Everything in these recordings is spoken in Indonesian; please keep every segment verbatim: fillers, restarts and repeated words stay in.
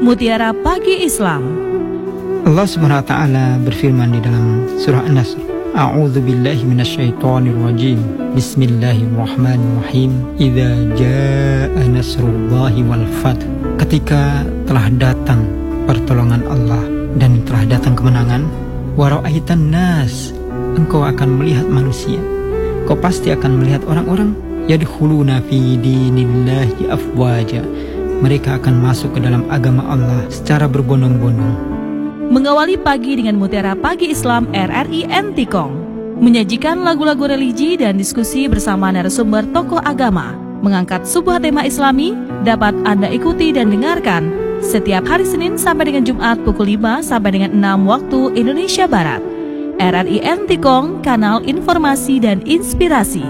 Mutiara Pagi Islam. Allah subhanahu wa taala berfirman di dalam surah An-Nasr, A'udzu billahi minasyaitonir rajim. Bismillahirrahmanirrahim. Idza jaa nasrullahi wal fath. Ketika telah datang pertolongan Allah dan telah datang kemenangan, wa ra'aitan nas, engkau akan melihat manusia. Kau pasti akan melihat orang-orang yadkhuluna fi dinillahi afwaja. Mereka akan masuk ke dalam agama Allah secara berbondong-bondong. Mengawali pagi dengan Mutiara Pagi Islam R R I Entikong, menyajikan lagu-lagu religi dan diskusi bersama narasumber tokoh agama, mengangkat sebuah tema Islami, dapat Anda ikuti dan dengarkan setiap hari Senin sampai dengan Jumat pukul lima sampai dengan enam waktu Indonesia Barat. R R I Entikong, kanal informasi dan inspirasi.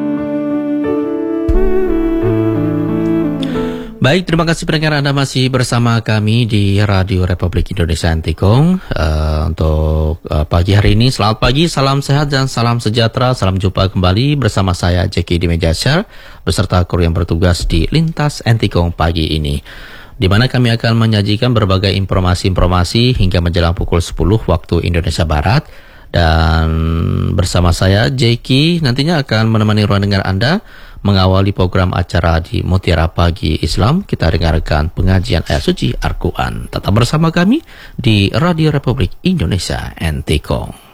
Baik, terima kasih pendengar, Anda masih bersama kami di Radio Republik Indonesia Entikong. uh, Untuk uh, pagi hari ini, selamat pagi, salam sehat dan salam sejahtera. Salam jumpa kembali bersama saya Jeki di meja share beserta kru yang bertugas di Lintas Entikong pagi ini, di mana kami akan menyajikan berbagai informasi-informasi hingga menjelang pukul sepuluh waktu Indonesia Barat. Dan bersama saya Jeki nantinya akan menemani ruang dengar Anda mengawali program acara di Mutiara Pagi Islam. Kita dengarkan pengajian ayat suci Al-Quran. Tetap bersama kami di Radio Republik Indonesia Entikong.